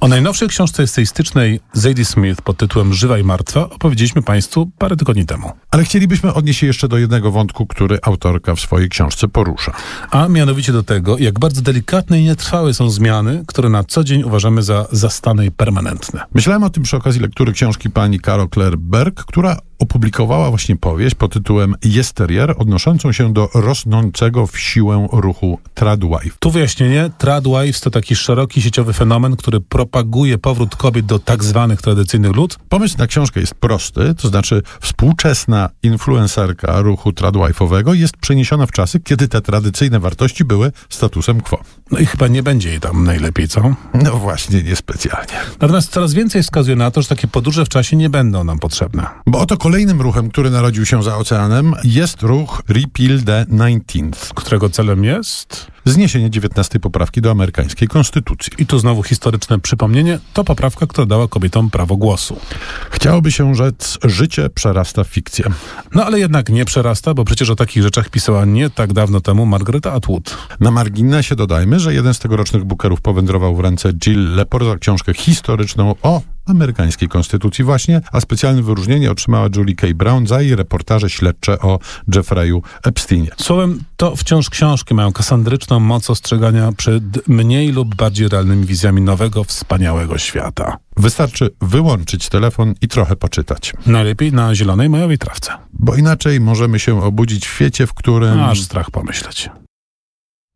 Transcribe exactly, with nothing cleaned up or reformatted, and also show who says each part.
Speaker 1: O najnowszej książce eseistycznej Zadie Smith pod tytułem Żywa i martwa opowiedzieliśmy Państwu parę tygodni temu.
Speaker 2: Ale chcielibyśmy odnieść się jeszcze do jednego wątku, który autorka w swojej książce porusza.
Speaker 1: A mianowicie do tego, jak bardzo delikatne i nietrwałe są zmiany, które na co dzień uważamy za zastane i permanentne.
Speaker 2: Myślałem o tym przy okazji lektury książki pani Carol Claire Berg, która opublikowała właśnie powieść pod tytułem Yesteryear, odnoszącą się do rosnącego w siłę ruchu tradwife.
Speaker 1: Tu wyjaśnienie, tradwives to taki szeroki sieciowy fenomen, który propaguje powrót kobiet do tak zwanych tradycyjnych lud.
Speaker 2: Pomysł na książkę jest prosty, to znaczy współczesna influencerka ruchu tradwife'owego jest przeniesiona w czasy, kiedy te tradycyjne wartości były statusem quo.
Speaker 1: No i chyba nie będzie jej tam najlepiej, co?
Speaker 2: No właśnie, niespecjalnie.
Speaker 1: Natomiast coraz więcej wskazuje na to, że takie podróże w czasie nie będą nam potrzebne.
Speaker 2: Bo oto kolejnym ruchem, który narodził się za oceanem, jest ruch Repeal the nineteenth,
Speaker 1: Którego celem jest...
Speaker 2: zniesienie dziewiętnastej poprawki do amerykańskiej konstytucji.
Speaker 1: I tu znowu historyczne przypomnienie, to poprawka, która dała kobietom prawo głosu.
Speaker 2: Chciałoby się rzec, życie przerasta w fikcję.
Speaker 1: No ale jednak nie przerasta, bo przecież o takich rzeczach pisała nie tak dawno temu Margaret Atwood.
Speaker 2: Na marginesie dodajmy, że jeden z tegorocznych Bookerów powędrował w ręce Jill Lepore za książkę historyczną o amerykańskiej konstytucji właśnie, a specjalne wyróżnienie otrzymała Julie K. Brown za jej reportaże śledcze o Jeffrey'u Epsteinie.
Speaker 1: Słowem, to wciąż książki mają kasandryczną moc ostrzegania przed mniej lub bardziej realnymi wizjami nowego, wspaniałego świata.
Speaker 2: Wystarczy wyłączyć telefon i trochę poczytać.
Speaker 1: Najlepiej na zielonej majowej trawce.
Speaker 2: Bo inaczej możemy się obudzić w świecie, w którym...
Speaker 1: Aż strach pomyśleć.